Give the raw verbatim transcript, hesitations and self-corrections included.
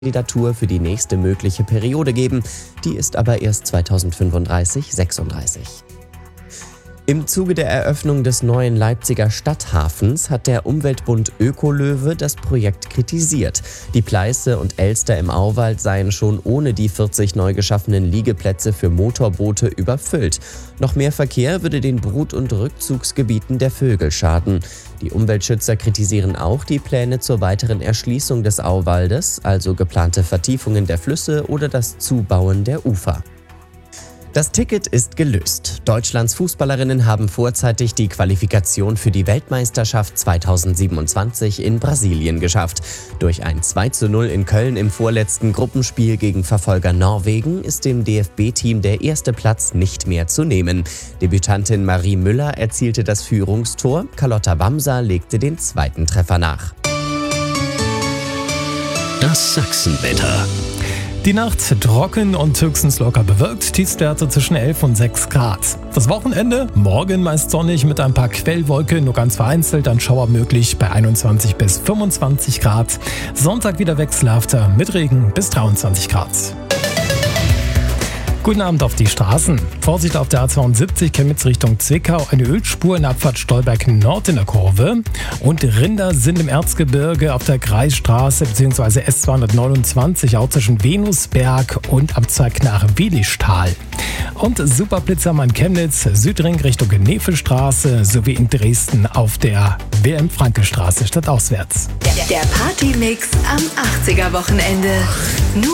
Kandidatur für die nächste mögliche Periode geben. Die ist aber erst zweitausendfünfunddreißig sechsunddreißig. Im Zuge der Eröffnung des neuen Leipziger Stadthafens hat der Umweltbund Ökolöwe das Projekt kritisiert. Die Pleiße und Elster im Auwald seien schon ohne die vierzig neu geschaffenen Liegeplätze für Motorboote überfüllt. Noch mehr Verkehr würde den Brut- und Rückzugsgebieten der Vögel schaden. Die Umweltschützer kritisieren auch die Pläne zur weiteren Erschließung des Auwaldes, also geplante Vertiefungen der Flüsse oder das Zubauen der Ufer. Das Ticket ist gelöst. Deutschlands Fußballerinnen haben vorzeitig die Qualifikation für die Weltmeisterschaft zweitausendsiebenundzwanzig in Brasilien geschafft. Durch ein zwei zu null in Köln im vorletzten Gruppenspiel gegen Verfolger Norwegen ist dem D F B-Team der erste Platz nicht mehr zu nehmen. Debütantin Marie Müller erzielte das Führungstor, Carlotta Bamser legte den zweiten Treffer nach. Das Sachsenwetter. Die Nacht trocken und höchstens locker bewölkt, Tiefstwerte zwischen elf und sechs Grad. Das Wochenende, morgen meist sonnig mit ein paar Quellwolken, nur ganz vereinzelt, dann Schauer möglich bei einundzwanzig bis fünfundzwanzig Grad. Sonntag wieder wechselhafter mit Regen bis dreiundzwanzig Grad. Guten Abend auf die Straßen. Vorsicht auf der A zweiundsiebzig, Chemnitz Richtung Zwickau. Eine Ölspur in der Abfahrt Stolberg Nord in der Kurve. Und Rinder sind im Erzgebirge auf der Kreisstraße bzw. S zweihundertneunundzwanzig, auch zwischen Venusberg und Abzweig nach Wielistal. Und Superblitzer am in Chemnitz, Südring Richtung Nefelstraße sowie in Dresden auf der Wilhelm-Franke-Straße stadtauswärts. Der Partymix am achtziger Wochenende. Nur